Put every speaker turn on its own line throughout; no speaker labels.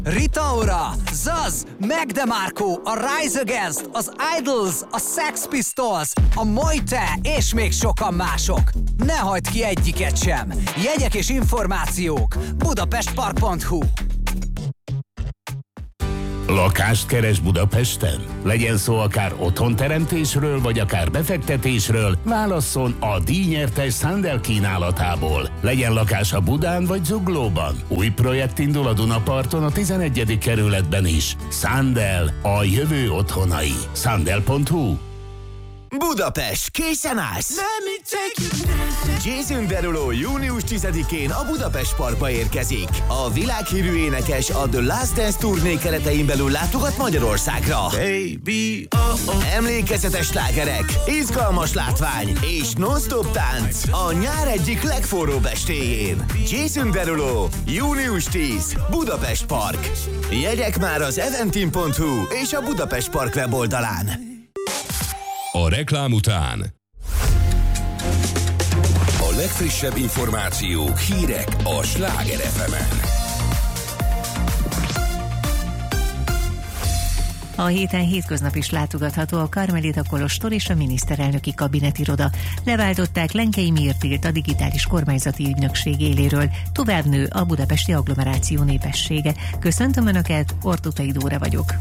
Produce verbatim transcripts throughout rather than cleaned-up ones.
Rita Ora, Zaz, Meg DeMarco, a Rise Against, az Idols, a Sex Pistols, a Mojte és még sokan mások. Ne hagyd ki egyiket sem. Jegyek és információk budapestpark pont hu.
Lakást keres Budapesten? Legyen szó akár otthonteremtésről, vagy akár befektetésről, válasszon a díjnyertes Sandel kínálatából. Legyen lakása Budán vagy Zuglóban. Új projekt indul a Dunaparton, a tizenegyedik kerületben is. Sandel, a jövő otthonai. Sandel pont hu.
Budapest, készen állsz? Jason Derulo június tizedikén a Budapest Parkba érkezik. A világhírű énekes a The Last Dance turné keretein belül látogat Magyarországra. Baby, oh, oh. Emlékezetes slágerek, izgalmas látvány és non-stop tánc a nyár egyik legforróbb estéjén. Jason Derulo, június tizedike, Budapest Park. Jegyek már az eventim pont hu és a Budapest Park weboldalán.
A reklám után
a legfrissebb információk, hírek a Sláger ef emen.
A héten hétköznap is látogatható a Karmelita kolostor és a miniszterelnöki kabinetiroda. Leváltották Lenkei Mirtilt, a digitális kormányzati ügynökség éléről. Tovább nő a budapesti agglomeráció népessége. Köszöntöm Önöket, Ortutai Dóra vagyok.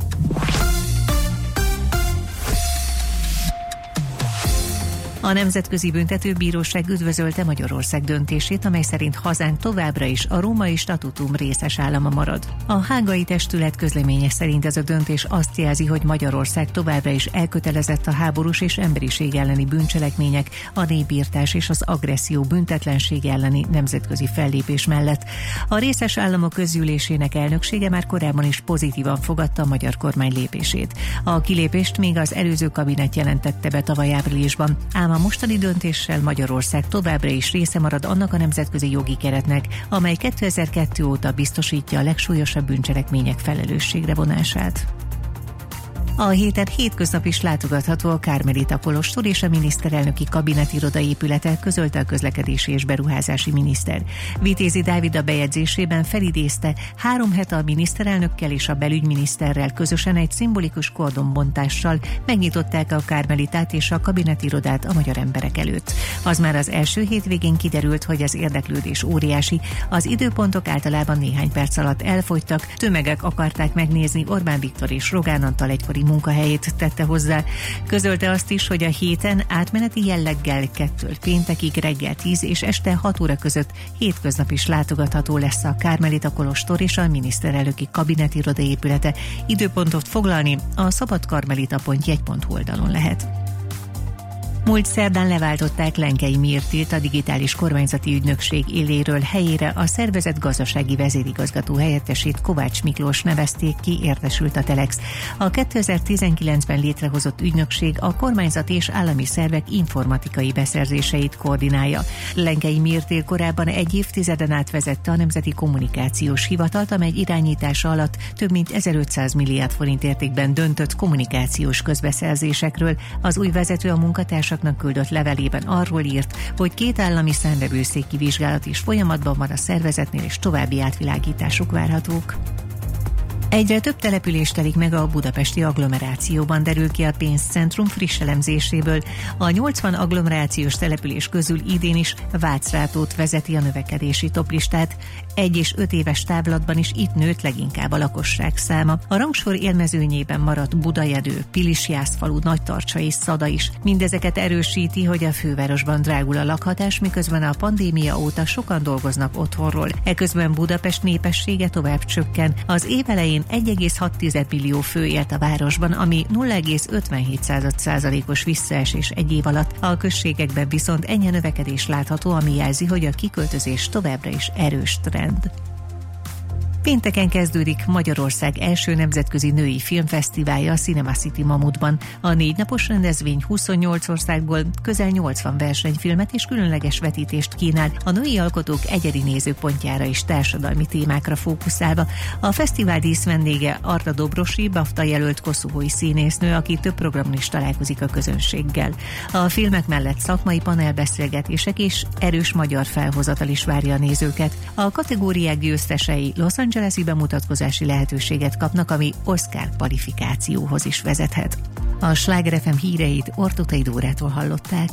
A Nemzetközi Büntetőbíróság üdvözölte Magyarország döntését, amely szerint hazánk továbbra is a római statutum részes állama marad. A hágai testület közleménye szerint ez a döntés azt jelzi, hogy Magyarország továbbra is elkötelezett a háborús és emberiség elleni bűncselekmények, a népirtás és az agresszió büntetlenség elleni nemzetközi fellépés mellett. A részes államok közgyűlésének elnöksége már korábban is pozitívan fogadta a magyar kormány lépését. A kilépést még az előző kabinet jelentette be tavaly áprilisban, ám a mostani döntéssel Magyarország továbbra is része marad annak a nemzetközi jogi keretnek, amely kétezer-kettő óta biztosítja a legsúlyosabb bűncselekmények felelősségre vonását. A héten hétköznap is látogatható a Karmelita kolostor és a miniszterelnöki kabinetiroda épülete, közölte a közlekedési és beruházási miniszter. Vitézi Dávid a bejegyzésében felidézte, három hete a miniszterelnökkel és a belügyminiszterrel közösen egy szimbolikus kordonbontással megnyitották a Karmelitát és a kabinetirodát a magyar emberek előtt. Az már az első hétvégén kiderült, hogy az érdeklődés óriási, az időpontok általában néhány perc alatt elfogytak, tömegek akarták megnézni Orbán Viktor és Rogán Antal egykori munkahelyét, tette hozzá. Közölte azt is, hogy a héten átmeneti jelleggel kettől péntekig reggel tíz és este hat óra között hétköznap is látogatható lesz a Karmelita kolostor és a miniszterelnöki kabinetiroda épülete. Időpontot foglalni a szabadkarmelita pont jegy pont hu oldalon lehet. Múlt szerdán leváltották Lenkei Mirtilt, a digitális kormányzati ügynökség éléről, helyére a szervezet gazdasági vezérigazgató helyettesét, Kovács Miklós nevezték ki, értesült a Telex. A kétezer-tizenkilencben létrehozott ügynökség a kormányzat és állami szervek informatikai beszerzéseit koordinálja. Lenkei Mirtil korábban egy évtizeden át vezette a Nemzeti Kommunikációs Hivatalt, amely irányítása alatt több mint ezerötszáz milliárd forint értékben döntött kommunikációs közbeszerzésekről. Az új vezető a munkatárs küldött levelében arról írt, hogy két állami számvevőszéki vizsgálat is folyamatban van a szervezetnél, és további átvilágítások várhatók. Egyre több település telik meg a budapesti agglomerációban, derül ki a pénzcentrum friss elemzéséből. A nyolcvan agglomerációs település közül idén is Vácrátót vezeti a növekedési toplistát. Egy és öt éves távlatban is itt nőtt leginkább a lakosság száma. A rangsor élmezőnyében maradt Budajedő, Pilisjászfalu, Nagytarcsa és Szada is. Mindezeket erősíti, hogy a fővárosban drágul a lakhatás, miközben a pandémia óta sokan dolgoznak otthonról. Eközben Budapest népessége tovább csökken. Az év elején egy egész hat millió fő élt a városban, ami nulla egész ötvenhét százalékos visszaesés egy év alatt. A községekben viszont ennyi növekedés látható, ami jelzi, hogy a kiköltözés továbbra is erős trend. Pénteken kezdődik Magyarország első nemzetközi női filmfesztiválja a Cinema City Mamutban. A négy napos rendezvény huszonnyolc országból közel nyolcvan versenyfilmet és különleges vetítést kínál, a női alkotók egyedi nézőpontjára és társadalmi témákra fókuszálva. A fesztivál díszvendége Arta Dobrosi, BAFTA jelölt koszovói színésznő, aki több programon is találkozik a közönséggel. A filmek mellett szakmai panelbeszélgetések és erős magyar felhozatal is várja a nézőket. A kategóriák győztesei Los Angeles-i bemutatkozási lehetőséget kapnak, ami Oscar kvalifikációhoz is vezethet. A Sláger ef em híreit Ortutay Dórától hallották.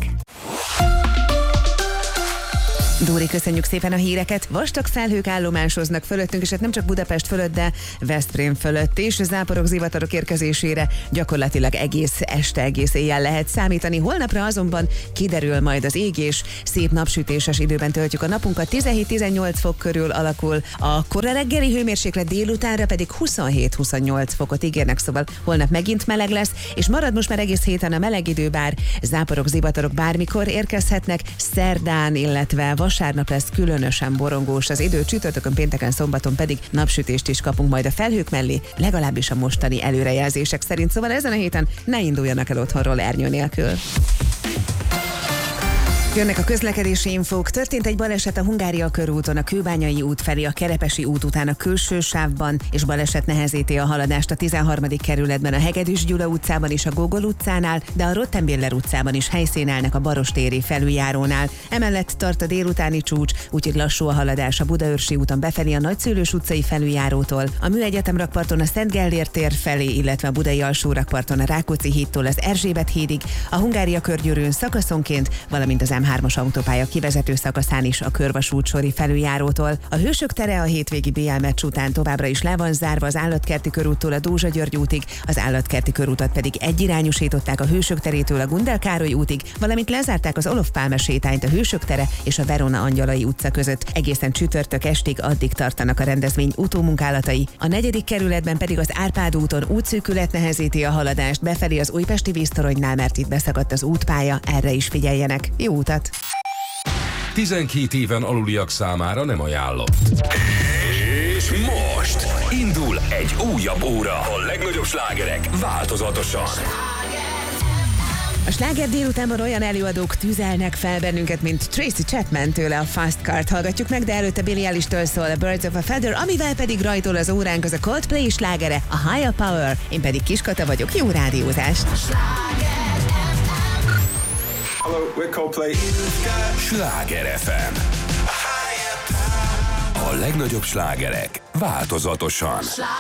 Dóri, köszönjük szépen a híreket. Vastag felhők állomásoznak fölöttünk, és hát nem csak Budapest fölött, de Veszprém fölött is. Záporok, zivatarok érkezésére gyakorlatilag egész este, egész éjjel lehet számítani. Holnapra azonban kiderül majd az ég, és szép napsütéses időben töltjük a napunkat. tizenhét-tizennyolc fok körül alakul a kora reggeli hőmérséklet, délutánra pedig huszonhét-huszonnyolc fokot ígérnek, szóval holnap megint meleg lesz, és marad most már egész héten a meleg idő, bár záporok, zivatarok bármikor érkezhetnek. Szerdán, illetve vasárnap lesz különösen borongós az idő, csütörtökön, pénteken, szombaton pedig napsütést is kapunk majd a felhők mellé, legalábbis a mostani előrejelzések szerint, szóval ezen a héten ne induljanak el otthonról ernyő nélkül. Jönnek a közlekedési infók. Történt egy baleset a Hungária körúton, a Kőbányai út felé, a Kerepesi út után a külső sávban, és baleset nehezíti a haladást a tizenharmadik kerületben, a Hegedűs Gyula utcában és a Gogol utcánál, de a Rottenbiller utcában is helyszínelnek a Barostéri felüljárónál. Emellett tart a délutáni csúcs, úgyhogy lassú a haladás a Budaörsi úton befelé a Nagyszőlős utcai felüljárótól, a Műegyetem rakparton a Szent Gellért tér felé, illetve a Budai alsó rakparton a Rákóczi hídtól az Erzsébet hídig, a Hungária körgyűrűn szakaszonként, valamint az em hármas autópálya kivezető szakaszán is a Körvasút sori felüljárótól. A Hősök tere a hétvégi bé el meccs után továbbra is le van zárva az Állatkerti körúttól a Dózsa György útig, az Állatkerti körútat pedig egyirányúsították a Hősök terétől a Gundel Károly útig, valamint lezárták az Olof Pálme sétányt a Hősök tere és a Verona Angyalai utca között. Egészen csütörtök estig addig tartanak a rendezvény utómunkálatai. A negyedik kerületben pedig az Árpád úton útszűkület nehezíti a haladást befelé az Újpesti víztoronynál, mert itt beszakadt az útpálya, erre is figyeljenek. Jó utat!
tizenkét éven aluliak számára nem ajánlott. És most indul egy újabb óra. A legnagyobb slágerek változatosan.
A sláger délutánban olyan előadók tüzelnek fel bennünket, mint Tracy Chapman, tőle a Fast Car-t hallgatjuk meg, de előtte Billie Eilish-től szól a Birds of a Feather, amivel pedig rajtol az óránk az a Coldplay slágere, a Higher Power. Én pedig Kiskata vagyok, jó rádiózást!
Hello, we're Coldplay.
Sláger ef em. A legnagyobb slágerek változatosan.